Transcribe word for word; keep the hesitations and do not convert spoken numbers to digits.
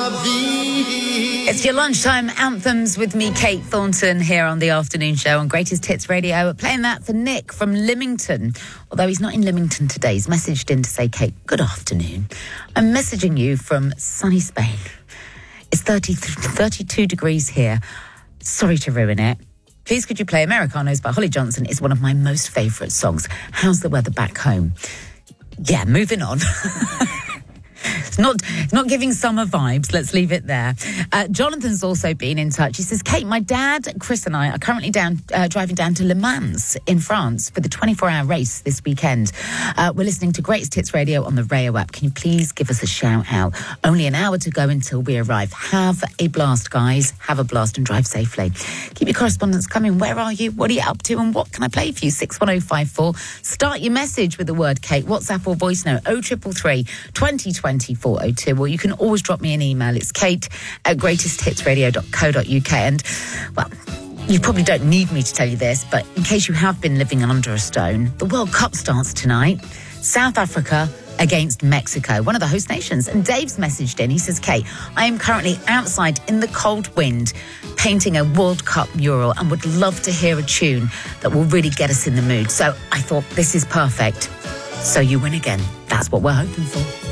It's your lunchtime anthems with me, Kate Thornton, here on the afternoon show on Greatest Hits Radio. We're playing that for Nick from Lymington. Although he's not in Lymington today, he's messaged in to say, Kate, good afternoon. I'm messaging you from sunny Spain. It's thirty, thirty-two degrees here. Sorry to ruin it. Please could you play Americanos by Holly Johnson? It's one of my most favourite songs. How's the weather back home? Yeah, moving on. It's not, it's not giving summer vibes. Let's leave it there. Uh, Jonathan's also been in touch. He says, Kate, my dad, Chris and I are currently down uh, driving down to Le Mans in France for the twenty-four hour race this weekend. Uh, we're listening to Greatest Hits Radio on the Rayo app. Can you please give us a shout out? Only an hour to go until we arrive. Have a blast, guys. Have a blast and drive safely. Keep your correspondence coming. Where are you? What are you up to? And what can I play for you? six one oh five four. Start your message with the word Kate. WhatsApp or voice note oh three three three, twenty twenty four oh two, or you can always drop me an email. It's kate at greatest hits radio dot co dot uk. And, well, you probably don't need me to tell you this, but in case you have been living under a stone, the World Cup starts tonight. South Africa against Mexico, one of the host nations. And Dave's messaged in. He says, Kate, I am currently outside in the cold wind painting a World Cup mural and would love to hear a tune that will really get us in the mood. So I thought, this is perfect. So you win again. That's what we're hoping for.